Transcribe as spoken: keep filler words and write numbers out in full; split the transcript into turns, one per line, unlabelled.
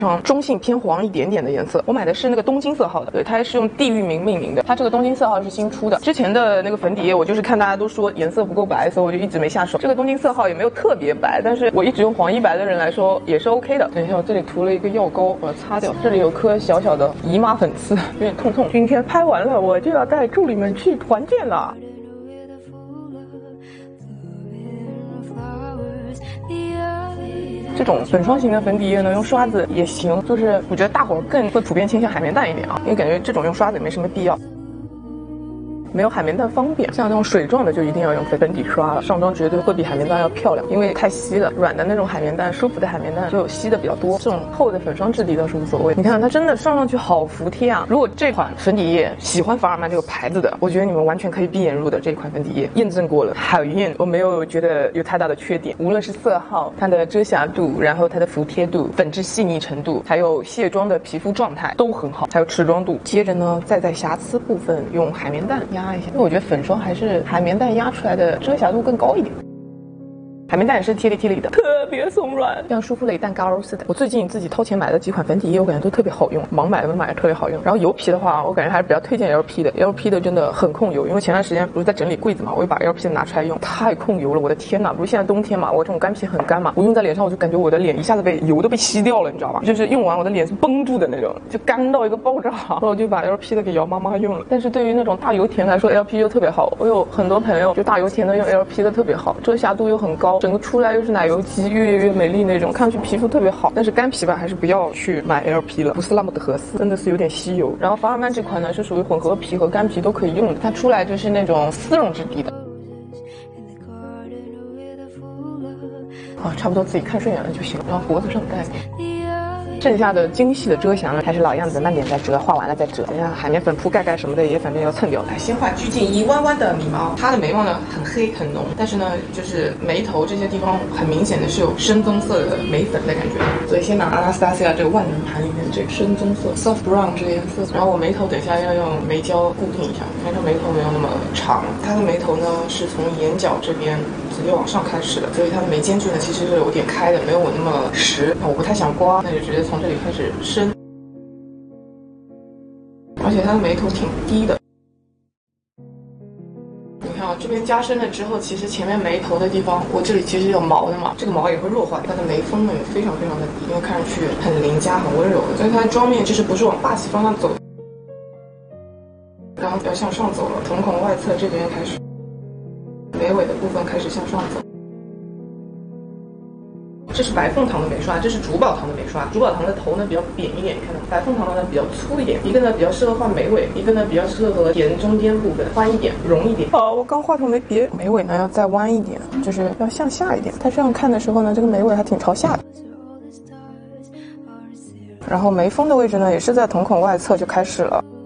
常中性偏黄一点点的颜色。我买的是那个东京色号的，对，它是用地域名命名的。它这个东京色号是新出的，之前的那个粉底液我就是看大家都说颜色不够白，所以我就一直没下手。这个东京色号也没有特别白，但是我一直用黄一白的人来说也是 OK 的。等一下，我这里涂了一个药膏，我要擦掉。这里有颗小小的姨妈粉刺，有点痛痛。今天拍完了，我就要带助理们去团建了。这种粉霜型的粉底液呢，用刷子也行，就是我觉得大伙儿更会普遍倾向海绵蛋一点啊，因为感觉这种用刷子也没什么必要。没有海绵蛋方便，像那种水状的就一定要用粉底刷了，上妆绝对会比海绵蛋要漂亮，因为太稀了。软的那种海绵蛋，舒服的海绵蛋就稀的比较多，这种厚的粉霜质地倒是无所谓。你看它真的上上去好服帖啊！如果这款粉底液喜欢凡尔曼这个牌子的，我觉得你们完全可以闭眼入的。这款粉底液验证过了，好验，我没有觉得有太大的缺点，无论是色号、它的遮瑕度，然后它的服帖度、粉质细腻程度，还有卸妆的皮肤状态都很好，还有持妆度。接着呢，再在瑕疵部分用海绵蛋压一下，因为我觉得粉霜还是海绵蛋压出来的遮瑕度更高一点。海绵蛋也是贴里贴里的，特别松软，像舒肤蕾蛋糕似的。我最近自己掏钱买的几款粉底液，我感觉都特别好用，盲买的买的特别好用。然后油皮的话，我感觉还是比较推荐 L P 的 ，L P 的真的很控油，因为前段时间不是在整理柜子嘛，我就把 L P 的拿出来用，太控油了，我的天哪！不是现在冬天嘛，我这种干皮很干嘛，我用在脸上我就感觉我的脸一下子被油都被吸掉了，你知道吧？就是用完我的脸是绷住的那种，就干到一个爆炸，然后我就把 L P 的给姚妈妈用了。但是对于那种大油田来说 ，L P 就特别好，我有很多朋友就大油田的用 L P 的特别好，遮瑕度又很高，整个出来又是奶油肌，越越越美丽那种，看上去皮肤特别好。但是干皮吧，还是不要去买 L P 了，不是那么的合适，真的是有点吸油。然后凡尔曼这款呢是属于混合皮和干皮都可以用的，它出来就是那种丝绒质地的。啊，差不多自己看顺眼了就行，然后脖子上戴。剩下的精细的遮瑕呢，还是老样子，慢点再遮，画完了再遮。等下海绵粉铺盖盖什么的也反正要蹭掉。来，先画鞠婧祎弯弯的眉毛，她的眉毛呢很黑很浓，但是呢就是眉头这些地方很明显的是有深棕色的眉粉的感觉，所以先拿 Anastasia 这个万能盘里面这个深棕色 soft brown 这个颜色，然后我眉头等一下要用眉胶固定一下，因为它眉头没有那么长，它的眉头呢是从眼角这边直接往上开始的，所以它的眉间距呢其实是有点开的，没有我那么实。我不太想刮，那就直接从这里开始深，而且它的眉头挺低的。你看啊，这边加深了之后，其实前面眉头的地方，我这里其实有毛的嘛，这个毛也会弱化，它的眉峰呢也非常非常的低，因为看上去很邻家、很温柔的，所以它的妆面就是不是往大气方向走，然后要向上走了，瞳孔外侧这边开始，眉尾的部分开始向上走。这是白凤堂的眉刷，这是珠宝堂的眉刷。珠宝堂的头呢比较扁一点，你看到？白凤堂的呢比较粗一点，一个呢比较适合画眉尾，一个呢比较适合填中间部分，宽一点，绒一点。哦，我刚画上没别，眉尾呢要再弯一点，就是要向下一点。它这样看的时候呢，这个眉尾还挺朝下的。然后眉峰的位置呢，也是在瞳孔外侧就开始了。